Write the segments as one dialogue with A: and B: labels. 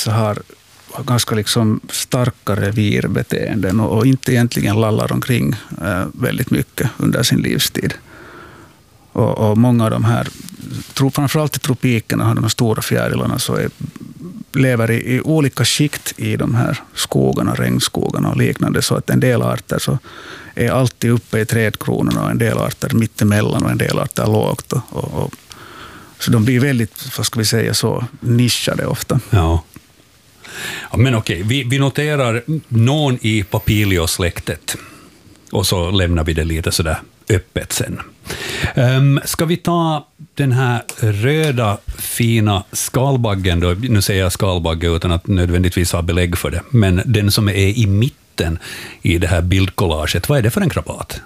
A: vissa har ganska liksom starka revirbeteenden och inte egentligen lallar omkring väldigt mycket under sin livstid. Och många av de här, framförallt i tropikerna, har de stora fjärilarna så lever i olika skikt i de här skogarna, regnskogarna och liknande, så att en del arter så är alltid uppe i trädkronorna och en del arter mittemellan och en del arter lågt. Så de blir väldigt, vad ska vi säga, så nischade ofta.
B: Ja, men okej, vi noterar någon i Papilio-släktet och så lämnar vi det lite sådär öppet sen. Ska vi ta den här röda fina skalbaggen då? Nu säger jag skalbagge utan att nödvändigtvis ha belägg för det, men den som är i mitten i det här bildkollaget, vad är det för en krabat?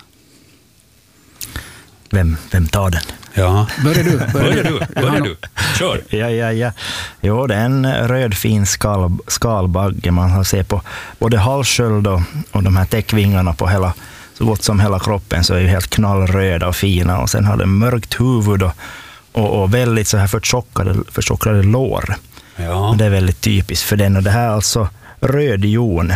C: Vem tar den?
B: Ja.
A: Börjar
B: du. Kör.
C: Ja. Jo, det är en röd fin skalbagge. Man har sett på både halssköld och de här täckvingarna på så gott som hela kroppen, så är ju helt knallröda och fina. Och sen har den mörkt huvud och väldigt så här förtjockrade lår.
B: Ja.
C: Och det är väldigt typiskt för den. Och det här är alltså rödjon.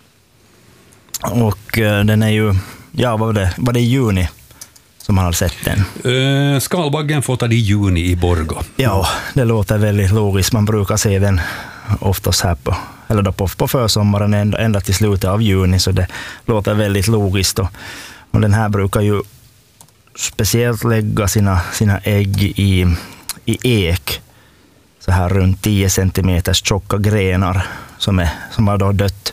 C: Och den är ju, var det i juni som man har sett den.
B: Skalbaggen får ta det i juni i Borgå.
C: Ja, det låter väldigt logiskt. Man brukar se den oftast här på försommaren ända till slutet av juni, så det låter väldigt logiskt. Och den här brukar ju speciellt lägga sina ägg i ek, så här runt 10 centimeters tjocka grenar som har då dött.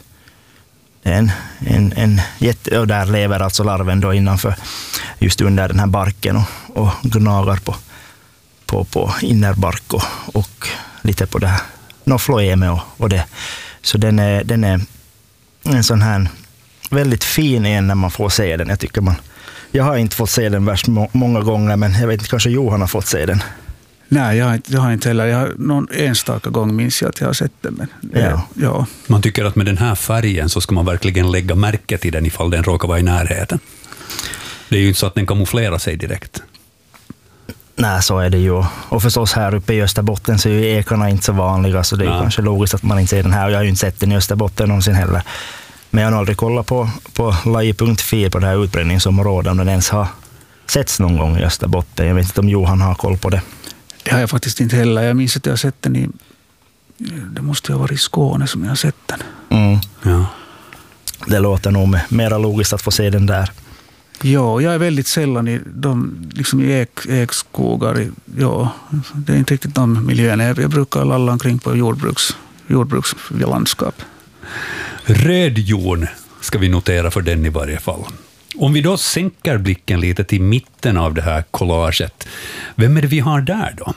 C: En jätte, och där lever alltså larven då innanför, just under den här barken och gnagar på innerbark och lite på det här floeme och det. Så den är en sån här väldigt fin en när man får se den. Jag har inte fått se den värst många gånger, men jag vet inte, kanske Johan har fått se den.
A: Nej, jag har inte heller. Någon enstaka gång minns jag att jag har sett den. Men, ja.
B: Man tycker att med den här färgen så ska man verkligen lägga märke till den ifall den råkar vara i närheten. Det är ju inte så att den kamouflerar sig direkt.
C: Nej, så är det ju. Och förstås här uppe i Österbotten så är ju ekarna inte så vanliga, så det är kanske logiskt att man inte ser den här. Jag har ju inte sett den i Österbotten någonsin heller. Men jag har aldrig kollat på Laji.fi på det här utbredningsområdet om den ens har setts någon gång i Österbotten. Jag vet inte om Johan har koll på det.
A: Det har jag faktiskt inte heller. Jag minns att jag har sett den det måste ju ha varit i Skåne som jag har sett den.
C: Mm.
B: Ja.
C: Det låter nog mera logiskt att få se den där.
A: Ja, jag är väldigt sällan i ekskogar. Ja, det är inte riktigt de miljöerna. Jag brukar lalla omkring på jordbrukslandskap.
B: Rödjon ska vi notera för den i varje fall. Om vi då sänker blicken lite till mitten av det här collaget, vem är det vi har där då?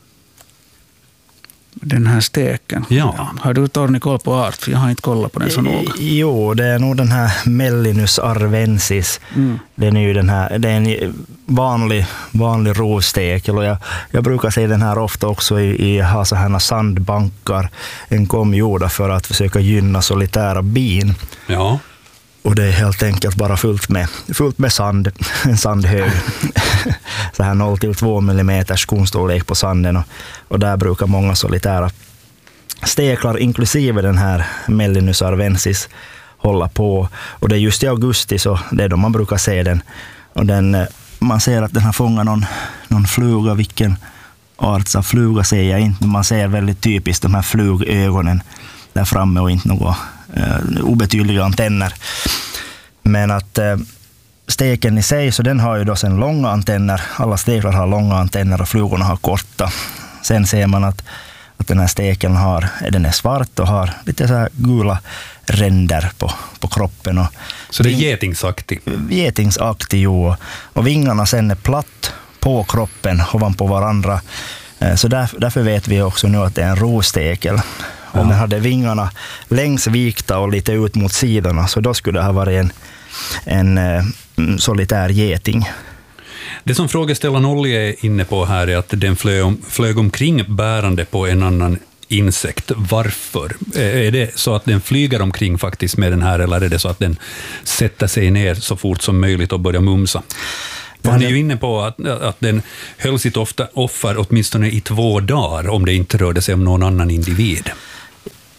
A: Den här steken.
B: Ja.
A: Har du tagit koll på art? För jag har inte kollat på den så noga.
C: Jo, det är nog den här Mellinus arvensis. Mm. Det är en vanlig rostekel, och jag brukar se den här ofta också i så här sandbankar. En kom gjorda för att försöka gynna solitära bin.
B: Ja.
C: Och det är helt enkelt bara fullt med sand, en sandhög. Så här 0-2 millimeters konstorlek på sanden. Och där brukar många solitära steklar, inklusive den här Mellinus arvensis, hålla på. Och det är just i augusti, så det är då man brukar se den. Och man ser att den har fångat någon fluga. Vilken art av fluga ser jag inte. Man ser väldigt typiskt de här flugögonen där framme och inte några obetydliga antenner. Men att steken i sig, så den har ju då sen långa antenner. Alla steklar har långa antenner och flugorna har korta. Sen ser man att den här steken den är svart och har lite så här gula ränder på kroppen.
B: Så det är getingsaktig?
C: Getingsaktig, jo. Och vingarna sen är platt på kroppen ovanpå varandra. Så därför vet vi också nu att det är en rostekel. Om den hade vingarna längsvikta och lite ut mot sidorna, så då skulle det ha varit en solitär geting.
B: Det som frågeställaren Olli är inne på här är att den flög omkring bärande på en annan insekt. Varför? Är det så att den flyger omkring faktiskt med den här, eller är det så att den sätter sig ner så fort som möjligt och börjar mumsa? Han är ju inne på att den höll sitt offer åtminstone i 2 dagar om det inte rörde sig om någon annan individ.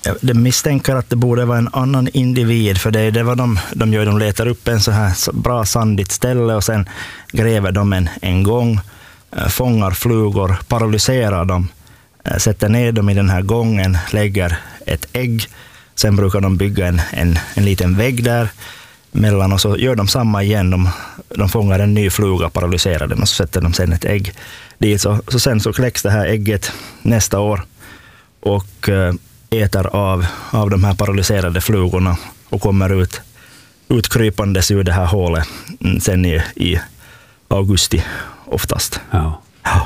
C: De misstänker att det borde vara en annan individ, för det är vad de gör. De letar upp en så här bra sandigt ställe och sen gräver de en gång, fångar flugor, paralyserar dem, sätter ner dem i den här gången, lägger ett ägg. Sen brukar de bygga en liten vägg där mellan, och så gör de samma igen. De fångar en ny fluga, paralyserar den och så sätter de sen ett ägg dit. Så sen så kläcks det här ägget nästa år och äter av de här paralyserade flugorna och kommer utkrypandes ur det här hålet sen i augusti oftast.
B: Ja.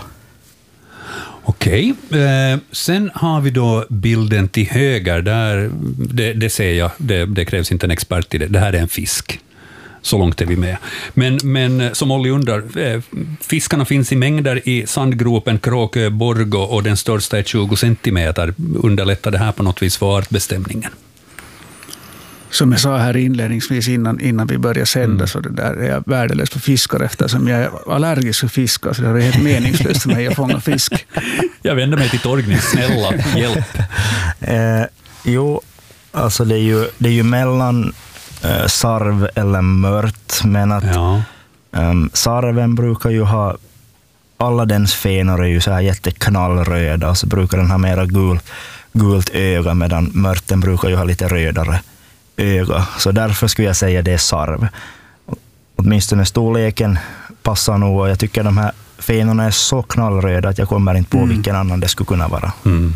B: Okej. Sen har vi då bilden till höger. Där, det ser jag, det krävs inte en expert i det. Det här är en fisk. Så långt är vi med. Men som Olli undrar, fiskarna finns i mängder i sandgropen Kråkö Borgo och den största är 20 centimeter. Underlättar det här på något vis för artbestämningen?
A: Som jag sa här inledningsvis innan vi började sända, så det där är jag värdelös på fiskar eftersom jag är allergisk för fiskar, så det är helt meningslöst för mig att fånga fisk.
B: Jag vänder mig till Torgny, snälla, hjälp.
C: Jo, alltså det är ju mellan sarv eller mört, men att sarven brukar ju ha, alla dens fenor är ju så här jätteknallröda, och så brukar den ha mera gult öga, medan mörten brukar ju ha lite rödare öga. Så därför skulle jag säga det är sarv. Åtminstone storleken passar nog, och jag tycker de här fenorna är så knallröda att jag kommer inte på vilken annan det skulle kunna vara.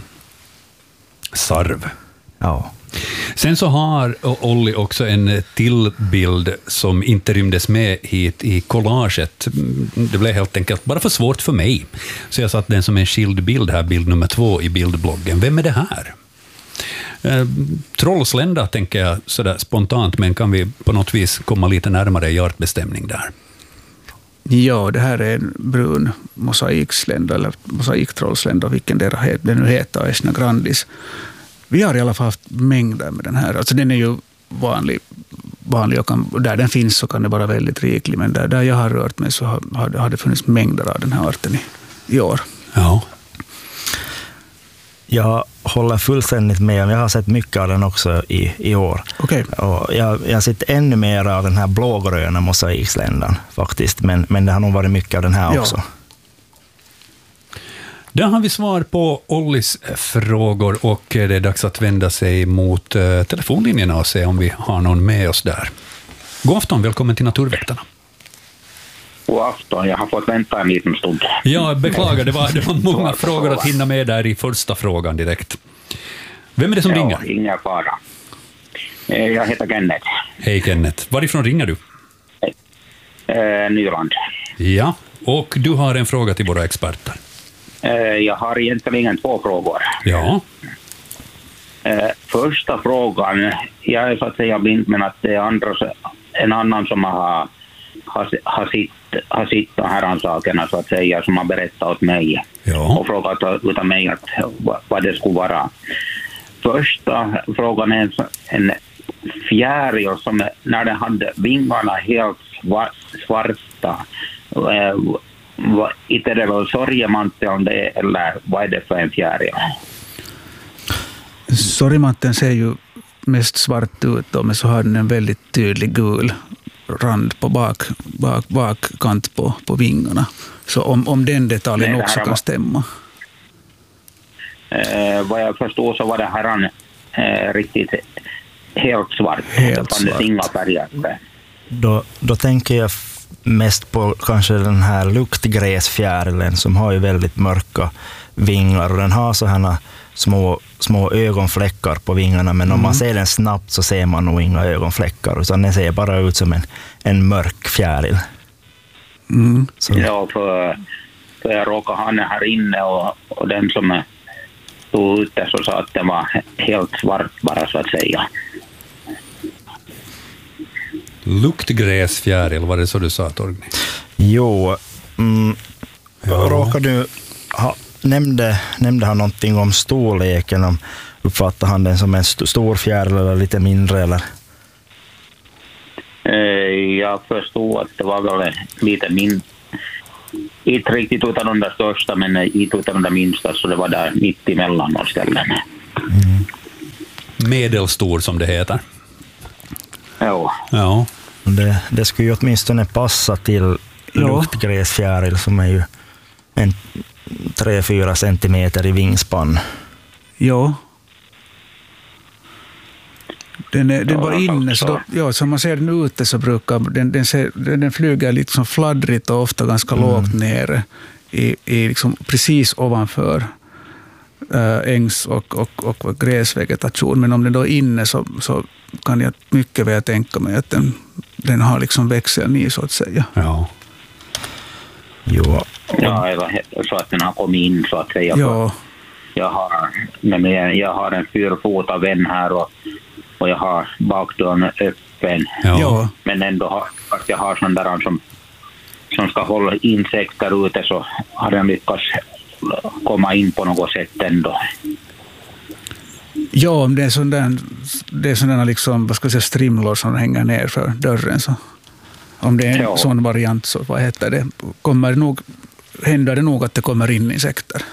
B: Sarv.
C: Ja.
B: Sen så har Olli också en till bild som inte rymdes med hit i collaget. Det blev helt enkelt bara för svårt för mig. Så jag satt den som en skild bild här, bild nummer 2 i bildbloggen. Vem är det här? Trollslända tänker jag sådär spontant, men kan vi på något vis komma lite närmare i artbestämning där?
A: Ja, det här är en brun mosaikslända eller mosaiktrollslända, vilken det nu heter, Aeshna grandis. Vi har i alla fall haft mängder med den här. Alltså den är ju vanlig och där den finns så kan det vara väldigt riklig, men där jag har rört mig så har det funnits mängder av den här arten i år.
B: Ja.
C: Jag håller fullständigt med. Jag har sett mycket av den också i år.
B: Okay.
C: Och jag har sett ännu mer av den här blågröna mosaiksländan faktiskt, men det har nog varit mycket av den här också.
B: Där har vi svar på Ollis frågor, och det är dags att vända sig mot telefonlinjerna och se om vi har någon med oss där. God afton, välkommen till Naturväktarna.
D: God afton, jag har fått vänta en liten stund.
B: Ja, beklagar, det var många frågor att hinna med där i första frågan direkt. Vem är det som ringer?
D: Ingen fara. Jag heter Kenneth.
B: Hej Kenneth, varifrån ringer du?
D: Nyland.
B: Ja, och du har en fråga till våra experter.
D: Jag har egentligen 2 frågor.
B: Ja.
D: Första frågan, jag är så att säga blind, men att det är en annan som har sett de här sakerna så att säga, som har berättat åt mig och frågat utav mig att vad det skulle vara. Första frågan är en fjäril som när den hade vingarna helt svarta, inte det var sorgemantel om det, eller vad är det för en fjäril?
A: Sorgemanteln ser ju mest svart ut då, men så har den en väldigt tydlig gul rand på bakkant på vingarna. Så om den detaljen också kan stämma.
D: Vad jag förstår så var det här riktigt helt svart.
A: Helt svart.
D: Inga färger.
C: Då tänker jag mest på kanske den här luktgräsfjärilen som har ju väldigt mörka vingar, och den har så här små ögonfläckar på vingarna, men om man ser den snabbt så ser man nog inga ögonfläckar, utan den ser bara ut som en mörk fjäril.
D: Ja, för jag råkade ha den här inne, och den som stod ute så sa att den var helt svart bara så att säga.
B: Luktgräsfjäril, var det så du sa, Torgny?
C: Jo, råkar du nämnde han någonting om storleken, om uppfattar han den som en stor fjäril eller lite mindre, eller?
D: Jag förstod att det var väl lite mindre, inte riktigt utan de där största, men inte utan de där minsta, så det var där mitt emellan och ställen.
B: medelstor som det heter.
D: Ja.
C: Det skulle ju åtminstone passa till luktgräsfjäril som är ju 3-4 centimeter i vingspann.
A: Ja. Den var inne, så som man ser den ute så brukar den flyger liksom fladdrigt och ofta ganska lågt nere i liksom precis ovanför ängs- och gräsvegetation. Men om den då är inne så kan jag mycket väl tänka mig att den har liksom växeln i, så att säga.
B: Ja.
C: Jo.
D: Så att den har kommit in, så att säga.
A: Ja.
D: Jag har en 4-fotad vän här och jag har bakdörren öppen.
A: Ja.
D: Men ändå att jag har sån där som ska hålla insekter ute, så har den lyckats komma in på något sätt ändå.
A: Ja, om det är sådana liksom, vad ska jag säga, strimlor som hänger ner för dörren, så om det är en sån variant, så vad heter det? Händer det nog att det kommer in insekter?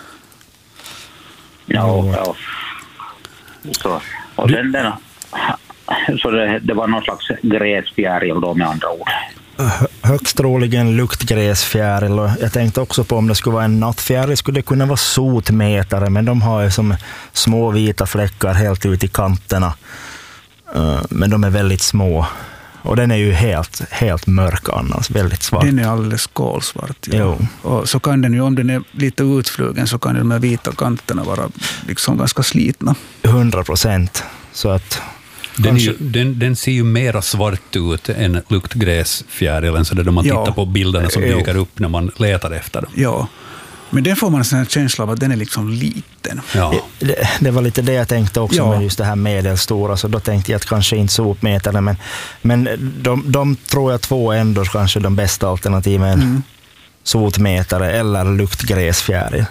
D: Ja. Så, och så det var någon slags gräsfjäril då, med andra ord.
C: Högst troligen luktgräsfjäril, och jag tänkte också på om det skulle vara en nattfjäril skulle det kunna vara sotmätare, men de har ju som små vita fläckar helt ut i kanterna, men de är väldigt små, och den är ju helt mörk annars, väldigt svart.
A: Den är alldeles kolsvart. Ja.
C: Jo.
A: Och så kan den ju, om den är lite utflugen, så kan de här vita kanterna vara liksom ganska slitna.
C: 100%. Så att
B: den ser ju mera svart ut än luktgräsfjärilen, så där man tittar på bilderna som dyker upp när man letar efter dem.
A: Ja, men den får man en sån här känsla av att den är liksom liten.
B: Ja.
C: Det var lite det jag tänkte också med just det här medelstora, så då tänkte jag att kanske inte sopmätare, men de tror jag två ändå kanske de bästa alternativen. Sotmätare eller luktgräsfjäril.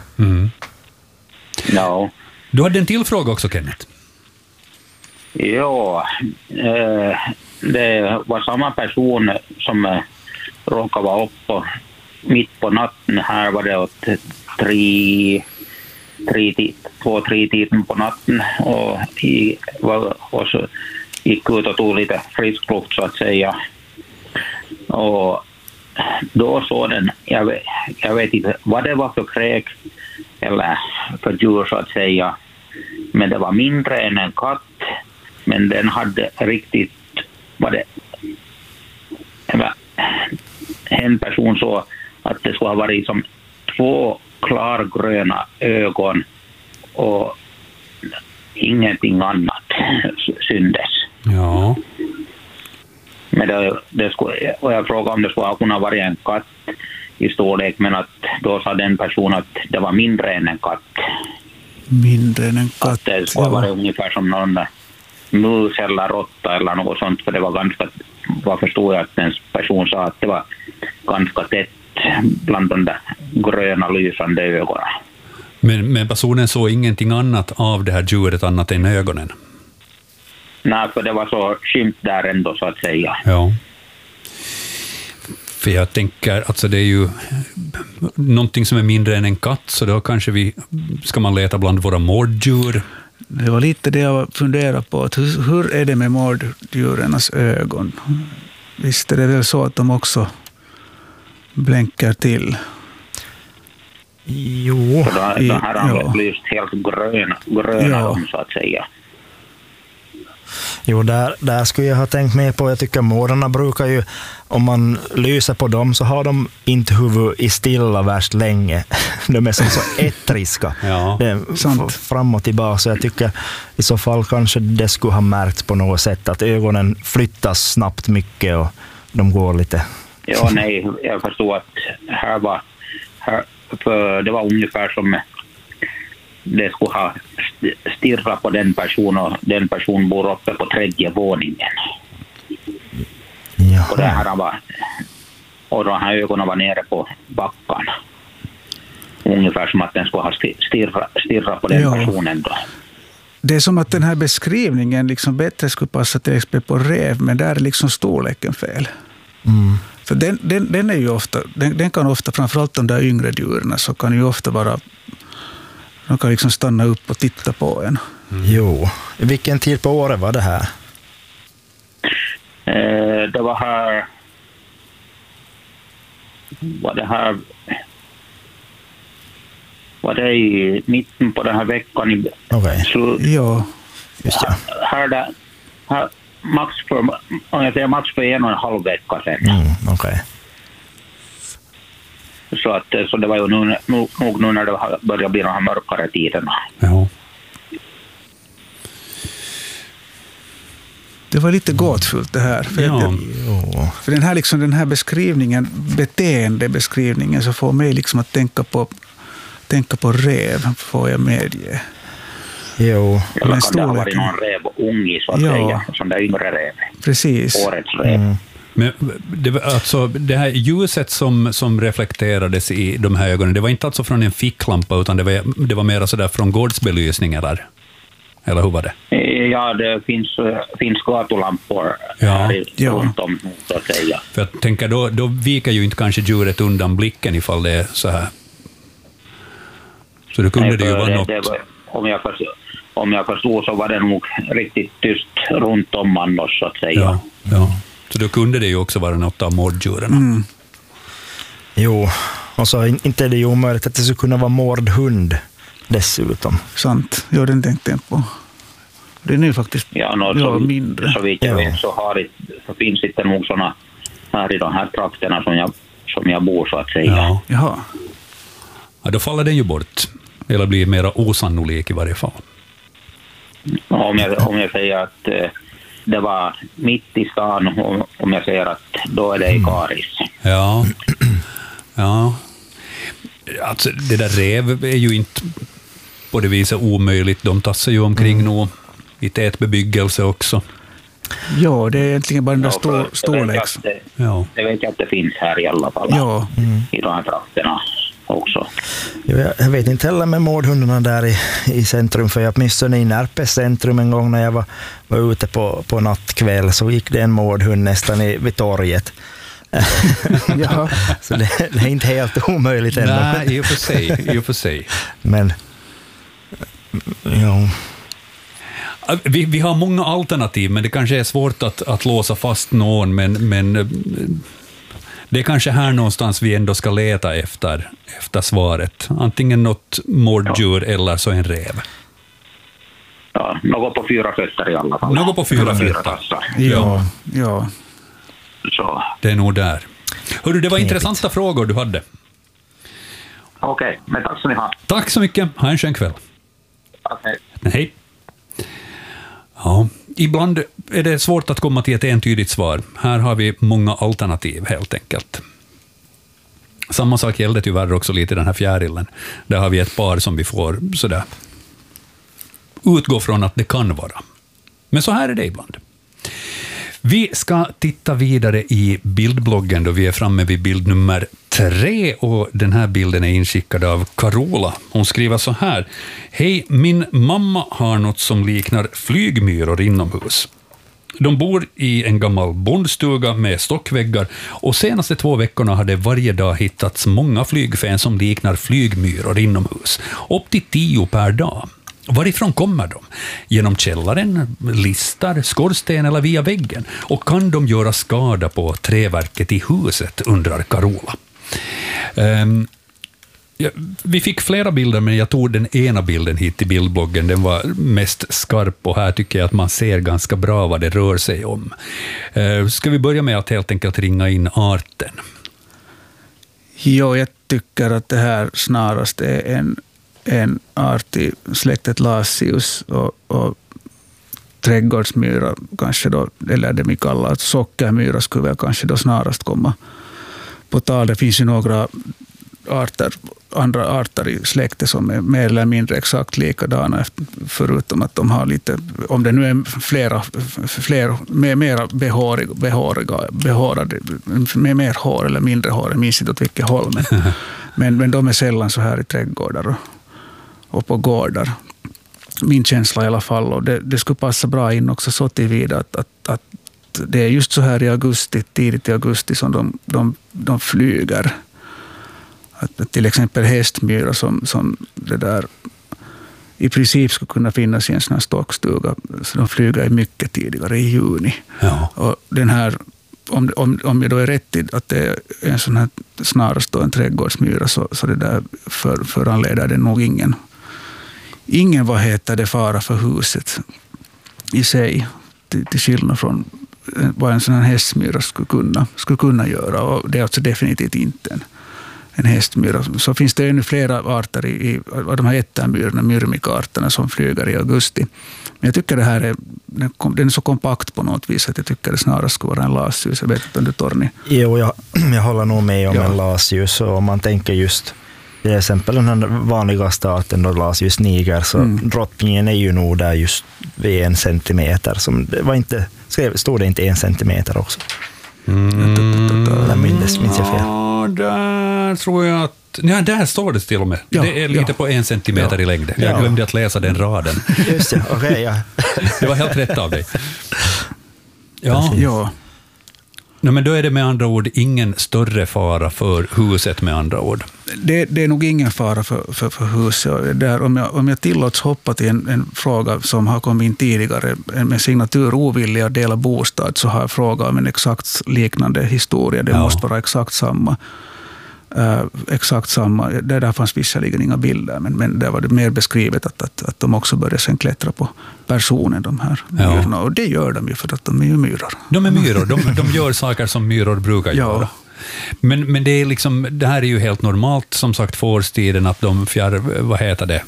D: Ja.
B: Du hade en till fråga också, Kenneth.
D: Ja, det var samma person som råkade vara uppe mitt på natten. Här var det åt 2-3 tiden på natten, och så gick ut och tog lite frisk luft, så att säga. Och då såg den, jag vet inte vad det var för kräk eller för djur, så att säga, men det var mindre än en katt. Men den hade riktigt, en person så att det skulle ha varit som 2 klargröna ögon och ingenting annat syndes.
B: Ja.
D: Men och jag frågade om det skulle ha kunnat vara en katt i storlek, men att då sa den personen att det var mindre än en katt.
A: Mindre än en katt.
D: Att det skulle vara ungefär som någon mus eller råtta eller något sånt, för det var vad förstod jag att en person sa att det var ganska tätt bland de där gröna lysande ögonen.
B: Men personen såg ingenting annat av det här djuret annat än ögonen?
D: Nej, för det var så skymt där ändå, så att säga.
B: Ja. För jag tänker, alltså det är ju någonting som är mindre än en katt, så då kanske ska man leta bland våra mårddjur.
A: Det var lite det jag funderade på. Att hur är det med mårddjurens ögon? Visst är det väl så att de också blänkar till?
C: Jo.
D: Så då har han lyst helt gröna så att säga.
C: Jo, där skulle jag ha tänkt med på. Jag tycker mårdarna brukar ju, om man lyser på dem så har de inte huvud i stilla värst länge. De är som så ettriska. Fram och tillbaka. Så jag tycker i så fall kanske det skulle ha märkts på något sätt att ögonen flyttas snabbt mycket och de går lite.
D: Ja, nej, jag förstår att för det var ungefär som det skulle ha stirrat på den personen, och den personen bor uppe på 3:e våningen.
C: Jaha.
D: Och där han var, och de här ögonen var nere på backen. Ungefär som att den skulle ha stirrat på den personen då.
A: Det är som att den här beskrivningen liksom bättre skulle passa till exempel på räv, men där är liksom storleken fel. För den är ju ofta, den kan ofta, framförallt de där yngre djuren, så kan ju ofta vara, de kan liksom stanna upp och titta på en.
C: Jo, vilken tid på året var det här?
D: Det var här... Var det i mitten på den här veckan?
C: Okej.
A: Ja.
C: Just det.
D: Här max för 1,5 vecka sedan.
C: Okej.
D: Så det var ju nog nu när det börjar bli de här mörkare tiderna.
B: Ja.
A: Det var lite gåtfullt det här. För den här beskrivningen, beteendebeskrivningen, så får mig liksom att tänka på rev, får jag medge.
C: Jo.
D: Eller kan det ha varit någon revungi så att säga, som det yngre rev.
A: Precis.
D: Årets rev.
B: Men det här ljuset som reflekterades i de här ögonen, det var inte alltså från en ficklampa, utan det var mer sådär från gårdsbelysning eller hur var det?
D: Ja, det finns gatulampor här runt om, så att säga.
B: För jag tänker, då viker ju inte kanske djuret undan blicken ifall det är så här. Så det kunde det ju vara något. Om jag förstod så var det nog riktigt tyst runt om man, så att säga. Ja. Så då kunde det ju också vara något av morddjuren.
C: Jo, och så inte är det ju omöjligt att det skulle kunna vara mordhund dessutom.
A: Sant, den tänkte jag på. Det är nu faktiskt mindre.
D: Så vitt jag vet så finns det nog sådana här i de här trakterna som jag bor, så att säga.
A: Ja,
B: då faller den ju bort. Eller blir mer osannolik i varje fall.
D: Om jag säger att det var mitt i stan, om jag säger att då är det i Karis.
B: Ja. Alltså, det där rev är ju inte på det viset omöjligt. De tassar ju omkring nog i tät bebyggelse också.
A: Ja, det är egentligen bara den där storleks.
D: Det vet jag att det finns här i alla fall.
A: Ja.
D: I de här trakterna också.
C: Jag vet inte heller med mordhundarna där i centrum, för jag missade i Närpes centrum en gång när jag var ute på nattkväll, så gick det en mordhund nästan vid torget.
A: Ja.
C: Så det är inte helt omöjligt ändå.
B: Nej, i och för sig.
C: Men ja.
B: Vi har många alternativ, men det kanske är svårt att låsa fast någon, men det är kanske här någonstans vi ändå ska leta efter svaret. Antingen något morddjur eller så en rev.
D: Ja, något på 4 fötter i alla fall.
B: Något på 4 fötter.
A: Ja.
D: Så.
B: Det är nog där. Hörru, det var intressanta frågor du hade.
D: Okej, men tack så mycket.
B: Tack så mycket. Ha en skön kväll.
D: Okej.
B: Hej. Ja, ibland är det svårt att komma till ett entydigt svar. Här har vi många alternativ helt enkelt. Samma sak gällde tyvärr också lite den här fjärilen. Där har vi ett par som vi får sådär utgå från att det kan vara. Men så här är det ibland. Vi ska titta vidare i bildbloggen då vi är framme vid bild nummer 3, och den här bilden är inskickad av Carola. Hon skriver så här: Hej, min mamma har något som liknar flygmyror inomhus. De bor i en gammal bondstuga med stockväggar, och senaste 2 veckorna har det varje dag hittats många flygfän som liknar flygmyror inomhus. Upp till 10 per dag. Varifrån kommer de? Genom källaren, listar, skorsten eller via väggen? Och kan de göra skada på träverket i huset, undrar Carola. Vi fick flera bilder, men jag tog den ena bilden hit till bildbloggen. Den var mest skarp, och här tycker jag att man ser ganska bra vad det rör sig om. Ska vi börja med att helt enkelt ringa in arten?
A: Ja, jag tycker att det här snarast är en art i släktet Lasius och trädgårdsmyra kanske då, eller det vi kallar sockermyra skulle väl kanske då snarast komma på tal. Det finns ju några andra arter i släktet som är mer eller mindre exakt likadana, förutom att de har lite, om det nu är flera med mera behårade, med mer hår eller mindre hår, jag minns inte åt vilket håll, men de är sällan så här i trädgårdar och på gårdar. Min känsla i alla fall, och det skulle passa bra in också så tillvida att det är just så här i augusti, tidigt i augusti, som de flyger. Att till exempel hästmyra som det där i princip skulle kunna finnas i en sån här stockstuga. Så de flyger mycket tidigare, i juni.
B: Ja.
A: Och den här, om jag då är rätt i att det är en sån här snarast då en trädgårdsmyra, så det där föranleder det nog ingen vad heter det, fara för huset i sig, till skillnad från vad en sån här hästmyra skulle kunna göra. Och det är alltså definitivt inte en hästmyra. Så finns det ännu flera arter av de här ättermyrorna, myrmikarterna, som flyger i augusti. Men jag tycker det här den är så kompakt på något vis att jag tycker det snarare skulle vara en lasljus. Jag vet inte om du, Torni.
C: Jo, jag håller nog med om en lasljus. Och om man tänker just till exempel den här vanligaste arten då, lasljus niger, så drottningen är ju nog där just vid 1 centimeter. Som det var inte, stod det inte 1 centimeter också? Där minns jag fel.
B: Ja, där tror jag att... Ja, där står det till och med.
A: Ja,
B: det är lite på 1 centimeter i längd. Jag glömde att läsa den raden.
C: Just det, okej, ja.
B: Det var helt rätt av dig. Ja. No, men då är det med andra ord ingen större fara för huset med andra ord.
A: Det är nog ingen fara för huset. Där, om jag tillåts hoppa till en fråga som har kommit in tidigare, med signatur ovilliga att dela bostad, så har jag frågat om en exakt liknande historia. Det måste vara exakt samma. Där fanns visserligen inga bilder, men där var det mer beskrivet att de också började sen klättra på personen, de här myrorna. Och det gör de ju för att de är ju myror.
B: De är myror, de gör saker som myror brukar göra. Men det är liksom, det här är ju helt normalt, som sagt, för årstiden att de vad heter det?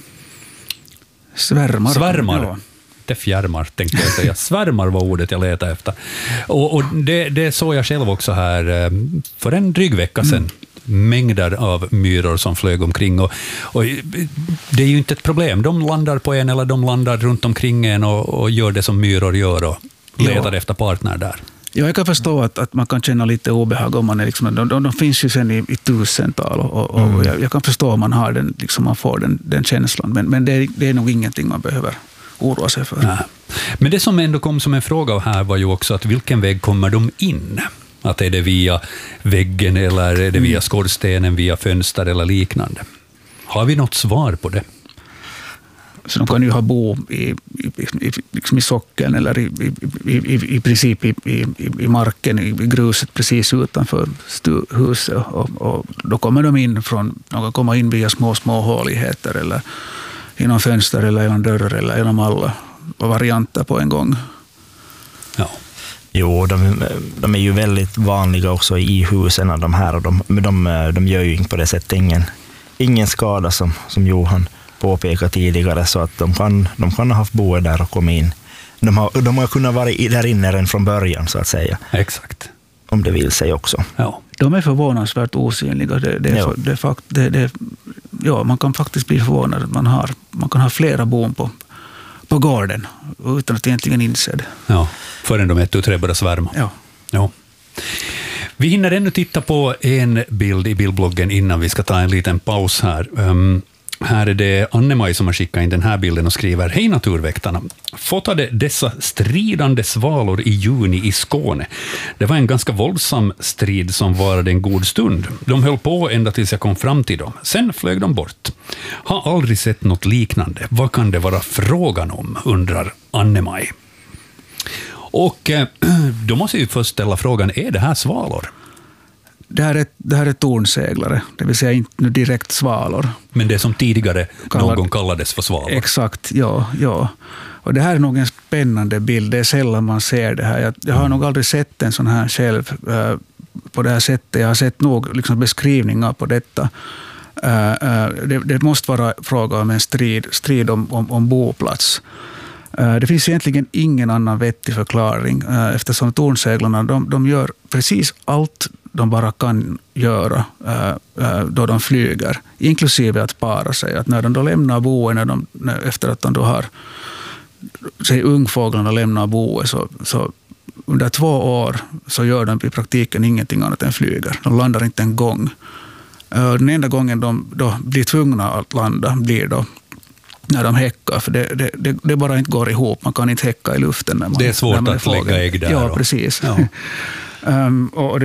B: Svärmar. Ja. Det fjärmar, tänkte jag säga. Svärmar var ordet jag letade efter. Och det såg jag själv också här för en dryg vecka sedan. Mängder av myror som flög omkring. Och det är ju inte ett problem. De landar på en eller de landar runt omkring en och gör det som myror gör och letar efter partner där.
A: Ja, jag kan förstå att man kan känna lite obehag om man är liksom, de finns ju sen i tusental och jag kan förstå om man har den, liksom man får den känslan, men det är nog ingenting man behöver oroa sig för.
B: Nej. Men det som ändå kom som en fråga här var ju också att vilken väg kommer de in? Att är det via väggen eller är det via skorstenen, via fönster eller liknande? Har vi något svar på det?
A: Så de kan ju ha bo liksom i socken eller i princip i marken, i gruset precis utanför huset. Och då kommer de in de kan komma in via små håligheter eller genom fönster eller genom dörrar eller genom alla varianter på en gång.
C: Ja. Jo, de är ju väldigt vanliga också i husen, de här, och de gör ju på det sättet ingen skada som Johan påpekade tidigare, så att de kan ha haft boet där och kommit in. De har kunnat vara där inne redan från början, så att säga.
B: Exakt.
C: Om det vill sig också.
B: Ja.
A: De är förvånansvärt osynliga. Man kan faktiskt bli förvånad att man kan ha flera bon på gården utan att egentligen inse det.
B: Ja, förrän de ett utre börjar svärma. Ja. Vi hinner ännu titta på en bild i bildbloggen innan vi ska ta en liten paus här. Här är det Anne-Maj som har skickat in den här bilden och skriver: Hej naturväktarna, fotade dessa stridande svalor i juni i Skåne. Det var en ganska våldsam strid som varade en god stund. De höll på ända tills jag kom fram till dem. Sen flög de bort. Har aldrig sett något liknande. Vad kan det vara frågan om, undrar Anne-Maj. Och då måste jag först ställa frågan, är det här svalor?
A: Det här är tornseglare, det vill säga inte nu direkt svalor.
B: Men det som tidigare någon gång kallades för svalor.
A: Exakt, ja. Och det här är nog en spännande bild, det är sällan man ser det här. Jag har nog aldrig sett en sån här själv på det här sättet. Jag har sett nog liksom beskrivningar på detta. Det måste vara fråga om en strid om boplats. Det finns egentligen ingen annan vettig förklaring eftersom tornseglarna de gör precis allt de bara kan göra då de flyger, inklusive att para sig. Att när de då lämnar boet, efter att de då har ungfåglarna lämnar boet, så under 2 år så gör de i praktiken ingenting annat än flyger. De landar inte en gång. Den enda gången de då blir tvungna att landa blir då när de häckar, för det bara inte går ihop. Man kan inte häcka i luften när man,
B: det är svårt att lägga ägg där.
A: Ja, precis. Ja. Och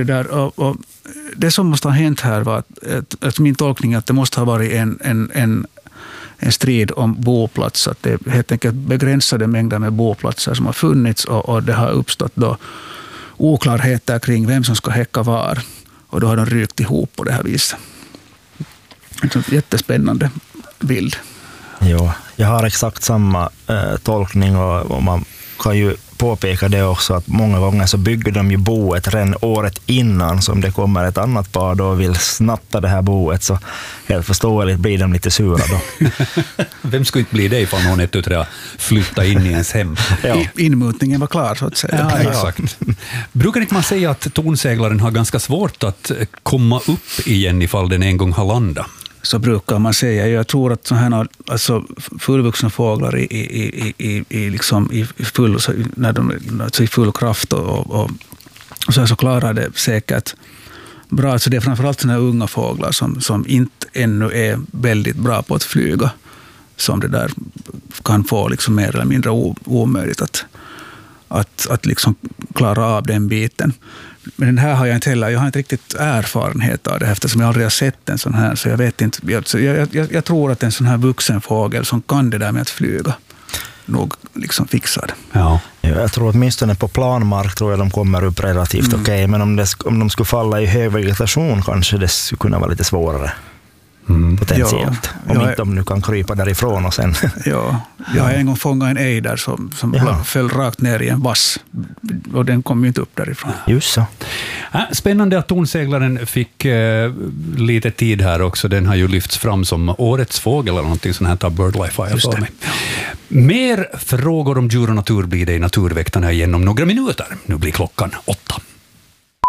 A: det som måste ha hänt här var att min tolkning är att det måste ha varit en strid om boplats. Att det är helt enkelt begränsade mängder med boplatser som har funnits och det har uppstått då oklarheter kring vem som ska häcka var. Och då har de rykt ihop på det här viset. En jättespännande bild.
C: Ja, jag har exakt samma tolkning och man kan ju påpeka det också att många gånger så bygger de ju boet redan året innan som det kommer ett annat par då och vill snatta det här boet, så helt förståeligt blir de lite sura då.
B: Vem skulle inte bli det ifall någon ett flytta in i ens hem?
C: Ja.
A: Inmutningen var klar så att säga.
B: Ja, exakt. Brukar inte man säga att tonseglaren har ganska svårt att komma upp igen ifall den en gång har landat?
A: Så brukar man säga. Jag tror att sådana alltså fullvuxna fåglar liksom i full, när de alltså i full kraft och så klarar det säkert bra. Alltså det är framförallt sådana unga fåglar som inte ännu är väldigt bra på att flyga som det där kan få liksom mer eller mindre omöjligt att liksom klara av den biten. Men den här har jag inte riktigt erfarenhet av det eftersom jag aldrig har sett en sån här, så jag vet inte. Jag tror att en sån här vuxen fågel som kan det där med att flyga nog liksom fixar det.
C: Ja. Jag tror åtminstone på planmark tror jag de kommer upp relativt okej, men om de skulle falla i hög vegetation kanske det skulle kunna vara lite svårare. Potentiellt.
A: Ja,
C: om inte de nu kan krypa därifrån och sen.
A: Ja, jag har en gång fångat en ejder som föll rakt ner i en vass och den kom ju inte upp därifrån.
C: Just så.
B: Spännande att tonseglaren fick lite tid här också. Den har ju lyfts fram som årets fågel eller någonting sånt här, tar BirdLife har jag för mig. Mer frågor om djur och natur blir det i Naturväktarna igen om några minuter. Nu blir klockan 8.